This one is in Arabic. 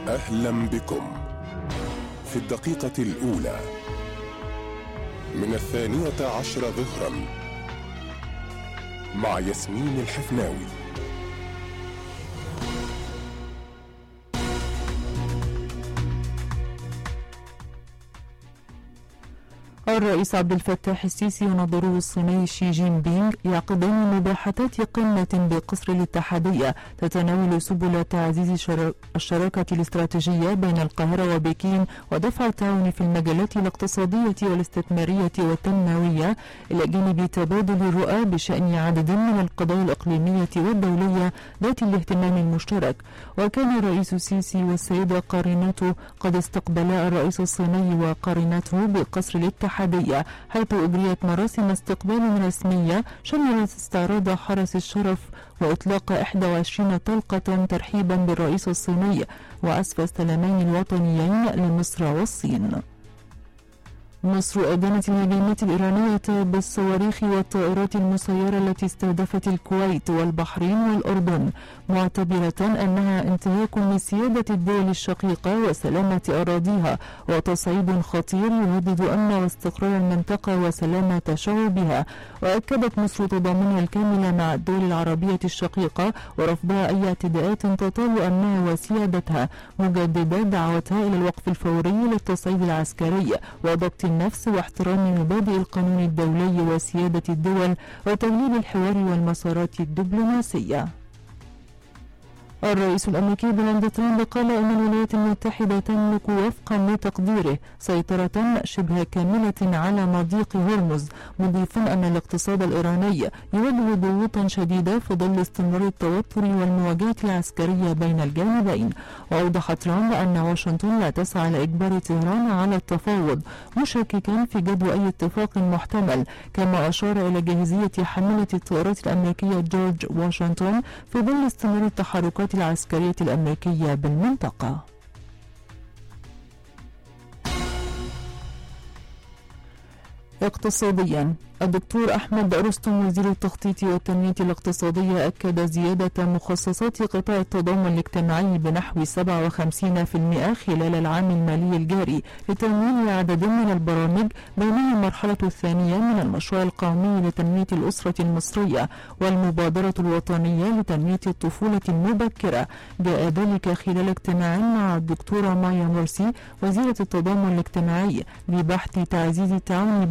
أهلا بكم في الدقيقة الأولى من 12 ظهرا مع ياسمين الحفناوي. الرئيس عبد الفتاح السيسي ونظيره الصيني شي جين بينغ يعقدان مباحثات قمة بقصر الاتحادية تتناول سبل تعزيز الشراكة الاستراتيجية بين القاهرة وبكين ودفع التعاون في المجالات الاقتصادية والاستثمارية والتنموية، إلى جانب تبادل الرؤى بشأن عدد من القضايا الإقليمية والدولية ذات الاهتمام المشترك. وكان الرئيس السيسي والسيدة قارنته قد استقبلا الرئيس الصيني وقارنته بقصر الاتحادية، حيث أجريت مراسم استقبال رسمية شملت استعراض حرس الشرف وإطلاق 21 طلقة ترحيبا بالرئيس الصيني وعزف السلامين الوطنيين لمصر والصين. مصر أدانت الهجمات الإيرانية بالصواريخ والطائرات المسيرة التي استهدفت الكويت والبحرين والأردن، معتبرة أنها انتهاك لسيادة الدول الشقيقة وسلامة أراضيها وتصعيد خطير يهدد أمن واستقرار المنطقة وسلامة شعوبها. وأكدت مصر تضامنها الكامل مع الدول العربية الشقيقة ورفضها أي اعتداءات تطال أمنها وسيادتها، مجددة دعوتها إلى الوقف الفوري للتصعيد العسكري وضبط النفس واحترام مبادئ القانون الدولي وسيادة الدول وتغليب الحوار والمسارات الدبلوماسية. الرئيس الأمريكي دونالد ترامب قال إن الولايات المتحدة تملك وفقا لتقديره سيطرة شبه كاملة على مضيق هرمز، مضيفا أن الاقتصاد الإيراني يواجه ضغوطا شديدة في ظل استمرار التوتر والمواجهات العسكرية بين الجانبين. وأوضح ترامب أن واشنطن لا تسعى لإجبار طهران على التفاوض، مشككا في جدوى أي اتفاق محتمل، كما أشار إلى جاهزية حاملة الطائرات الأمريكية جورج واشنطن في ظل استمرار التحركات العسكرية الأمريكية بالمنطقة. اقتصاديا، الدكتور أحمد رستم وزير التخطيط والتنمية الاقتصادية أكد زيادة مخصصات قطاع التضامن الاجتماعي بنحو 57% خلال العام المالي الجاري لتمويل عدد من البرامج، بينها المرحلة الثانية من المشروع القومي لتنمية الأسرة المصرية والمبادرة الوطنية لتنمية الطفولة المبكرة. جاء ذلك خلال اجتماع مع الدكتورة مايا مرسي وزيرة التضامن الاجتماعي لبحث تعزيز التعاون